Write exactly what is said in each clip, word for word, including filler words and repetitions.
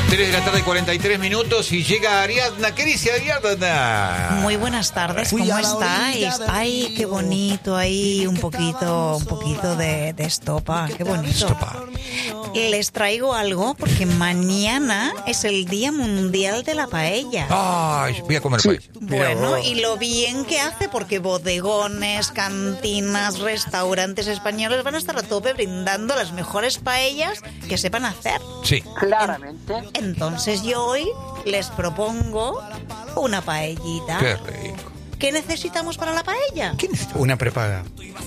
tres de la tarde, cuarenta y tres minutos, y llega Ariadna. ¿Qué dice Ariadna? Muy buenas tardes, ¿cómo estáis? Ay, qué bonito ahí, un poquito, un poquito de, de estopa, qué bonito. Estopa. Les traigo algo porque mañana es el Día Mundial de la Paella. Ay, voy a comer paella. Bueno, y lo bien que hace, porque bodegones, cantinas, restaurantes españoles van a estar a tope brindando las mejores paellas que sepan hacer. Sí. Claramente. Entonces yo hoy les propongo una paellita. Qué rico. ¿Qué necesitamos para la paella? ¿Qué necesita? Una prepaga.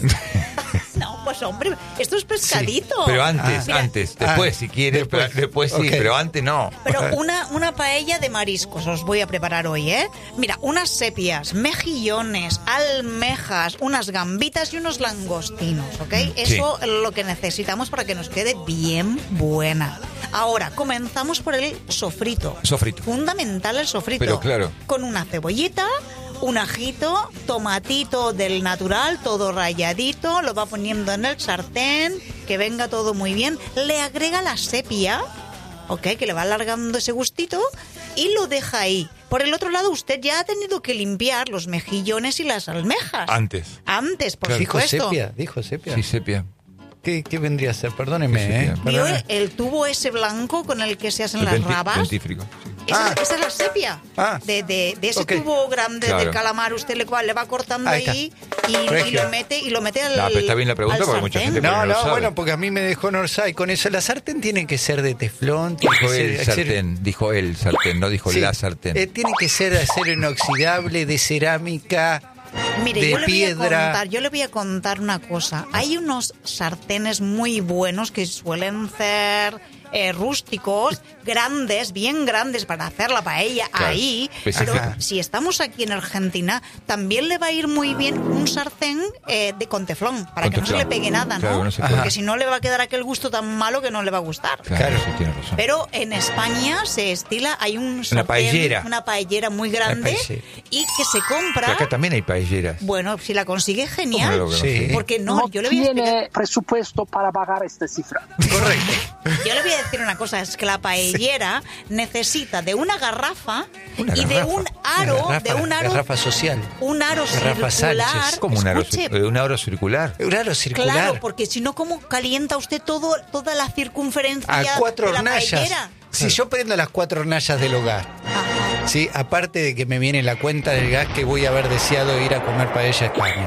No, pues hombre, esto es pescadito. Pero antes, Mira, antes, después Ah, si quieres, después. pero- después sí, Ok. pero antes no. Pero una, una paella de mariscos os voy a preparar hoy, ¿eh? Mira, unas sepias, mejillones, almejas, unas gambitas y unos langostinos, ¿ok? Eso es lo que necesitamos para que nos quede bien buena. Ahora, comenzamos por el sofrito. Sofrito. Fundamental el sofrito. Pero claro. Con una cebollita, un ajito, tomatito del natural, todo ralladito, lo va poniendo en el sartén, que venga todo muy bien. Le agrega la sepia, ¿ok? Que le va alargando ese gustito y lo deja ahí. Por el otro lado, usted ya ha tenido que limpiar los mejillones y las almejas. Antes. Antes, por Claro. ¿Dijo supuesto. sepia? ¿Dijo sepia? Sí, sepia. ¿Qué, ¿Qué vendría a ser? Perdóneme, Sí, sepia. ¿eh? ¿Vio Perdone. el tubo ese blanco con el que se hacen El las denti- rabas? dentífrico. Sí. Esa, Ah. esa es la sepia. Ah. De, de, de ese Ok. tubo grande Claro. del calamar, usted le, le va cortando Ahí ahí y, y Regio. lo mete y lo mete al No, pero está bien la pregunta al porque mucha sartén. gente- No, Pero no no, sabe. bueno, porque a mí me dejó Norsay con eso. La sartén tiene que ser de teflón. Tiene Dijo que el ser, sartén, dijo el sartén, no dijo Sí. la sartén. Eh, tiene que ser de acero inoxidable, de cerámica, Mire, de yo le, voy a piedra. contar, yo le voy a contar una cosa. Hay unos sartenes muy buenos que suelen ser eh, rústicos, grandes, bien grandes para hacer la paella Claro. ahí. Pues Pero ajá. si estamos aquí en Argentina, también le va a ir muy bien un sartén eh, de con teflón, para Con que no se teflón. le pegue nada, ¿no? Claro, no se Porque puede. si no le va a quedar aquel gusto tan malo que no le va a gustar. Claro, Claro. sí, tiene razón. Pero en España se estila, hay un sartén, paellera. una paellera muy grande paellera. y que se compra. Pero acá también hay paelleras. Bueno, si la consigue, ¿Cómo genial. lo que no Sí. sé? Porque no, No yo le voy a explicar. tiene presupuesto para pagar esta cifra. Correcto. Yo le voy a decir una cosa, es que la paellera necesita de una garrafa Una y de garrafa. un aro, Garrafa- de un aro, garrafa social. un aro Garrafa circular. Sánchez. Como un aro, Escuche, cir- un aro circular. Un aro circular. claro, porque si no, ¿cómo calienta usted todo, toda la circunferencia A cuatro de la hornallas. paellera? Si yo prendo las cuatro hornallas del hogar, Ajá. sí, aparte de que me viene la cuenta del gas que voy a haber deseado ir a comer paella a España,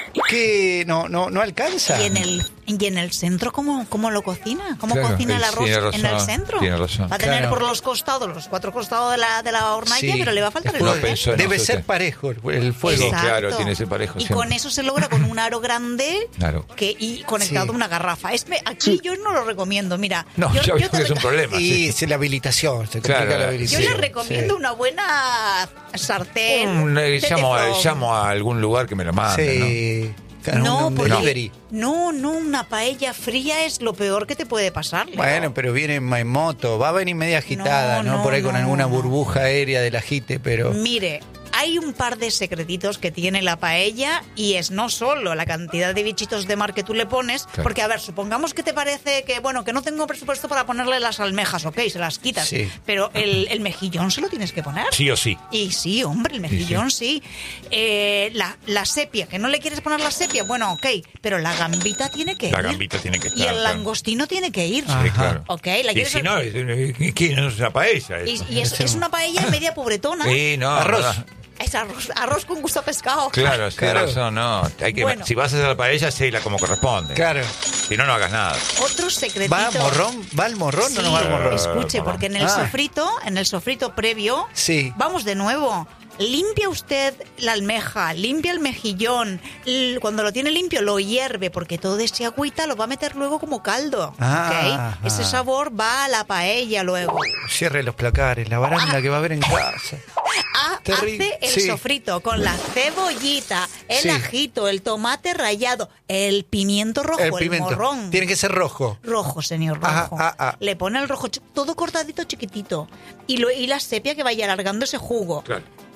que no, no, no alcanza. ¿Y en el, y en el centro cómo, cómo lo cocina? ¿Cómo Claro, cocina él el arroz tiene en el razón, centro? tiene razón. Va a tener Claro. por los costados, los cuatro costados de la, de la hornalla, Sí. pero le va a faltar el No borde. pensó en Debe eso ser usted. parejo el, el fuego. Sí, Exacto. claro, tiene ese parejo Y siempre. con eso se logra con un aro grande Claro. que, y conectado Sí. a una garrafa. Es, me- aquí yo no lo recomiendo, mira. No, yo, ya yo veo te que es un rec- problema. Y sí. es la habilitación, se complica Claro, la Yo habilitación. le recomiendo Sí. una buena sartén. Un, eh, de llamo, a, teflón. llamo a algún lugar que me lo mande, ¿no? Sí. Claro, No, un porque- delivery. no, no, una paella fría es lo peor que te puede pasar. Leo. Bueno, pero viene en moto, va a venir media agitada, No, ¿no? no, Por ahí con no, alguna no. burbuja aérea del agite, pero... Mire, hay un par de secretitos que tiene la paella y es no solo la cantidad de bichitos de mar que tú le pones, Claro. porque a ver, supongamos que te parece que, bueno, que no tengo presupuesto para ponerle las almejas, ok, se las quitas, Sí. pero el, el mejillón se lo tienes que poner. Sí o sí. Y sí, hombre, el mejillón sí. Eh, la, la sepia, que no le quieres poner la sepia, bueno, ok, pero la gambita tiene que La ir. gambita tiene que Y estar, el claro. langostino tiene que ir. Sí, Ajá. claro. Ok, la Y quieres... si no, es, ¿qué no es una paella? y, eso? y es, es una paella media pobretona. Sí, no, Arroz. no. Es arroz, arroz con gusto a pescado. Claro, sí, Claro. razón, no. Hay que, Bueno. Si vas a hacer la paella, la como corresponde. Claro. Si no, no hagas nada. Otro secretito. ¿Va a morrón? ¿Va al morrón Sí, o no va al morrón? escuche, Morrón. porque en el Ah. sofrito, en el sofrito previo, Sí. vamos de nuevo. Limpia usted la almeja, limpia el mejillón. L- Cuando lo tiene limpio, lo hierve, porque todo ese agüita lo va a meter luego como caldo. Ah, ¿ok? Ese ah. sabor va a la paella luego. Cierre los placares, la baranda que va a haber en casa. Ah, Terrible. hace el Sí. sofrito con la cebollita, el Sí. ajito, el tomate rallado, el pimiento rojo, el, El pimiento. morrón. Tiene que ser rojo. Rojo, señor, Ajá, rojo. ah, ah. Le pone el rojo, ch- todo cortadito chiquitito. Y, lo, y la sepia que vaya alargando ese jugo. Claro.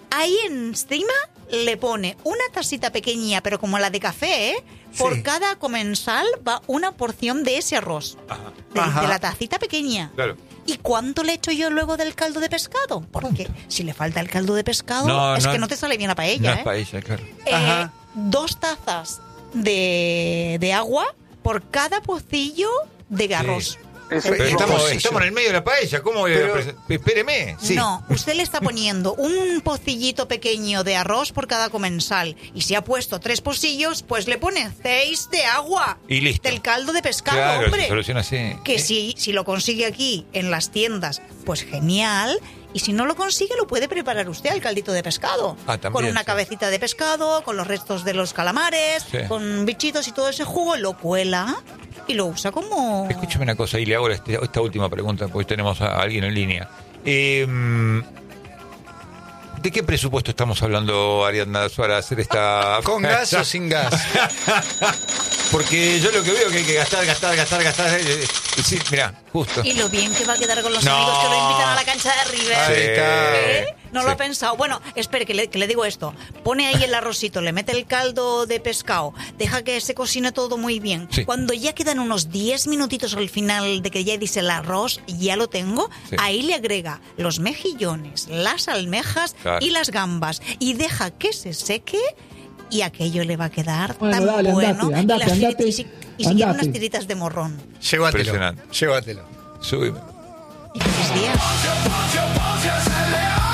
Ahí encima le pone una tacita pequeña, pero como la de café, ¿eh? Por Sí. cada comensal va una porción de ese arroz. Ajá. De, Ajá. de la tacita pequeña. Claro. ¿Y cuánto le echo yo luego del caldo de pescado? Porque si le falta el caldo de pescado, No, es no. que no te sale bien la paella, No ¿eh? es paella, claro. Eh, Ajá. dos tazas de, de agua por cada pocillo de arroz. Es Pero rico. estamos, pocillo. estamos en el medio de la paella. ¿Cómo voy a Pero- presen- Espéreme. Sí. No, usted le está poniendo un pocillito pequeño de arroz por cada comensal. Y si ha puesto tres pocillos, pues le pone seis de agua. Y listo. Del caldo de pescado, Claro, se hombre. soluciona así. Que si, si lo consigue aquí en las tiendas, pues genial. Y si no lo consigue, lo puede preparar usted al caldito de pescado. Ah, también, con una sí. cabecita de pescado, con los restos de los calamares, Sí. con bichitos y todo ese jugo, lo cuela y lo usa como... Escúchame una cosa y le hago este- esta última pregunta, porque tenemos a alguien en línea. Eh, ¿De qué presupuesto estamos hablando, Ariadna, para hacer esta... ¿Con gas o sin gas? Porque yo lo que veo es que hay que gastar, gastar, gastar, gastar. eh, eh, Sí, mira, justo. Y lo bien que va a quedar con los No. amigos que lo invitan a la cancha de River. Ahí está. ¿Eh? No lo Sí. ha pensado. Bueno, espere, que le, que le digo esto. Pone ahí el arrocito, le mete el caldo de pescado, deja que se cocine todo muy bien. Sí. Cuando ya quedan unos diez minutitos al final de que ya dice el arroz, ya lo tengo, Sí. ahí le agrega los mejillones, las almejas Claro. y las gambas. Y deja que se seque y aquello le va a quedar Bueno, tan dale, bueno. andate, andate, y las tiri- andate, y si, y si quieren andate. unas tiritas de morrón. Llévatelo. Impresionante. Llévatelo. Subime. Y feliz día.